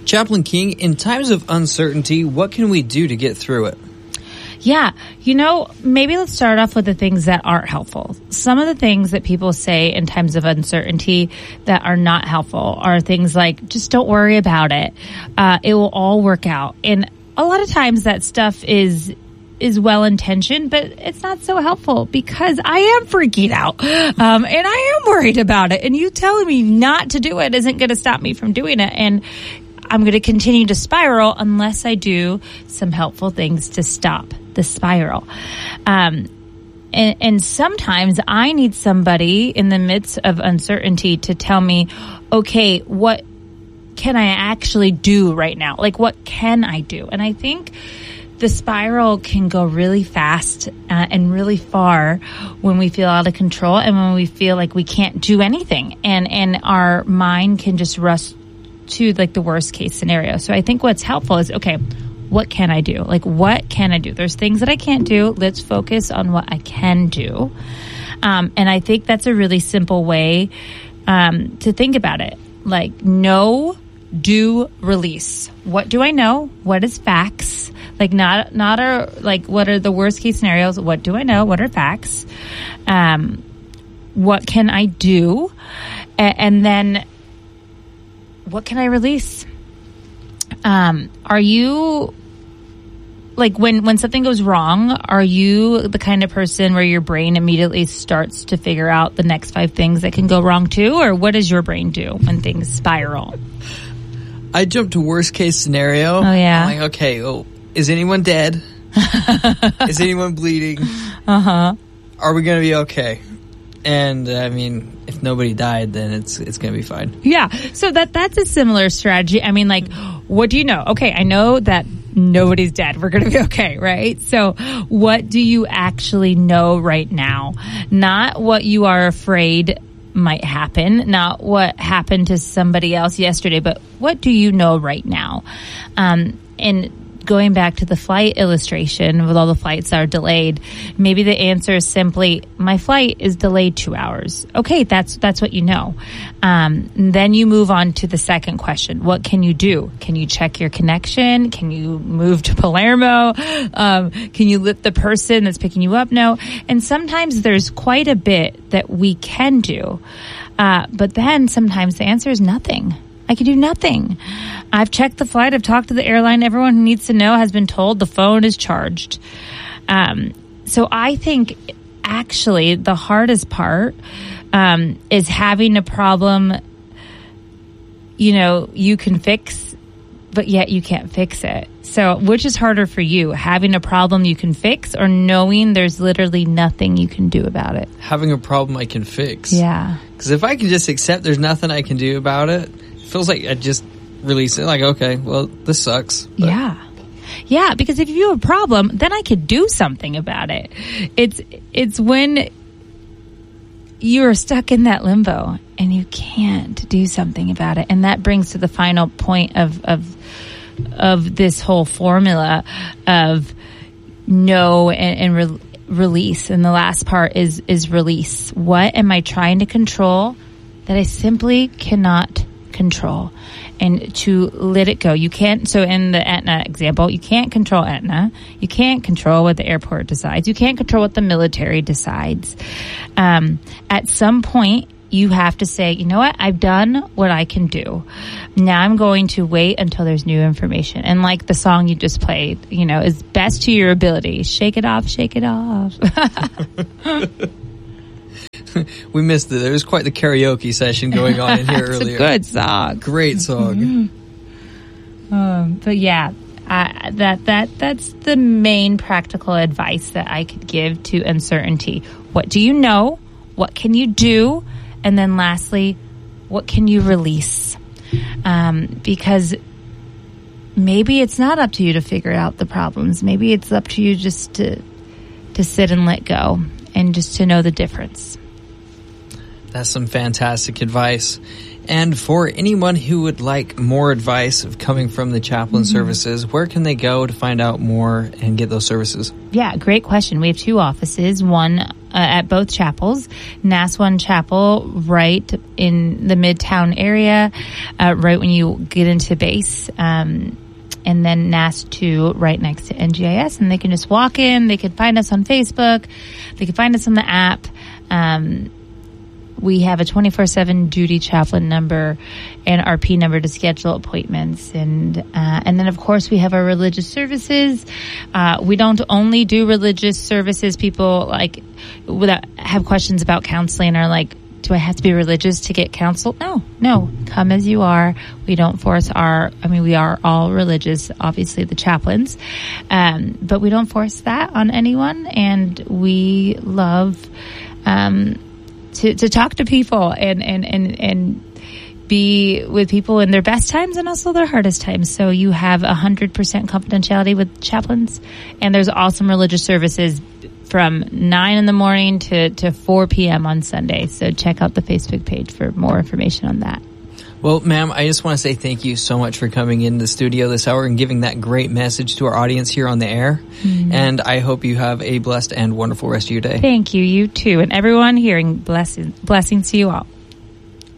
Chaplain King, in times of uncertainty, what can we do to get through it? Yeah. Maybe let's start off with the things that aren't helpful. Some of the things that people say in times of uncertainty that are not helpful are things like, just don't worry about it. It will all work out. And a lot of times that stuff is well-intentioned, but it's not so helpful because I am freaking out. And I am worried about it. And you telling me not to do it isn't going to stop me from doing it. And I'm going to continue to spiral unless I do some helpful things to stop the spiral. And sometimes I need somebody in the midst of uncertainty to tell me, okay, what can I actually do right now? Like, what can I do? And I think the spiral can go really fast and really far when we feel out of control and when we feel like we can't do anything. And our mind can just rush to like the worst case scenario. So I think what's helpful is, okay, what can I do? Like, what can I do? There's things that I can't do. Let's focus on what I can do. And I think that's a really simple way to think about it. Like, know, do, release. What do I know? What is facts? Like, not what are the worst case scenarios? What do I know? What are facts? What can I do? And then what can I release? Are you, like, when something goes wrong, are you the kind of person where your brain immediately starts to figure out the next 5 things that can go wrong too? Or what does your brain do when things spiral? I jump to worst case scenario. Oh, yeah. I'm like, okay, well, is anyone dead? Is anyone bleeding? Uh-huh. Are we going to be okay? And I mean, if nobody died, then it's going to be fine. Yeah. So that's a similar strategy. I mean, like, what do you know? Okay, I know that nobody's dead. We're going to be okay, right? So what do you actually know right now? Not what you are afraid might happen, not what happened to somebody else yesterday, but what do you know right now? And going back to the flight illustration, with all the flights that are delayed, maybe the answer is simply, my flight is delayed 2 hours. Okay, that's what you know. Then you move on to the second question. What can you do? Can you check your connection? Can you move to Palermo? Can you lift the person that's picking you up? No. And sometimes there's quite a bit that we can do. But then sometimes the answer is nothing. I can do nothing. I've checked the flight. I've talked to the airline. Everyone who needs to know has been told the phone is charged. So I think actually the hardest part is having a problem, you can fix, but yet you can't fix it. So which is harder for you, having a problem you can fix or knowing there's literally nothing you can do about it? Having a problem I can fix. Yeah. Because if I can just accept there's nothing I can do about it, feels like I just release it. Like, okay, well, this sucks. But. Yeah, because if you have a problem, then I could do something about it. It's when you're stuck in that limbo and you can't do something about it. And that brings to the final point of this whole formula of know and release. And the last part is release. What am I trying to control that I simply cannot control, and to let it go. You can't, so in the Aetna example, you can't control Aetna. You can't control what the airport decides. You can't control what the military decides. At some point, you have to say, you know what? I've done what I can do. Now I'm going to wait until there's new information. And like the song you just played, is best to your ability. Shake it off, shake it off. We missed it. There was quite the karaoke session going on in here earlier. It's a good song. Great song. Mm-hmm. But yeah, that's the main practical advice that I could give to uncertainty. What do you know? What can you do? And then lastly, what can you release? Because maybe it's not up to you to figure out the problems. Maybe it's up to you just to sit and let go and just to know the difference. That's some fantastic advice. And for anyone who would like more advice of coming from the chaplain services, where can they go to find out more and get those services? Yeah, great question. We have 2 offices, one at both chapels. NAS1 Chapel right in the Midtown area, right when you get into base. And then NAS2 right next to NGIS. And they can just walk in. They can find us on Facebook. They can find us on the app. We have a 24/7 duty chaplain number and RP number to schedule appointments. And then of course we have our religious services. We don't only do religious services. People like have questions about counseling or like, do I have to be religious to get counsel? No, come as you are. We don't force we are all religious, obviously the chaplains. But we don't force that on anyone. And we love, to talk to people and be with people in their best times and also their hardest times. So you have 100% confidentiality with chaplains, and there's awesome religious services from 9 in the morning to 4 p.m. on Sunday. So check out the Facebook page for more information on that. Well, ma'am, I just want to say thank you so much for coming in the studio this hour and giving that great message to our audience here on the air. Mm-hmm. And I hope you have a blessed and wonderful rest of your day. Thank you. You too. And everyone hearing blessings to you all.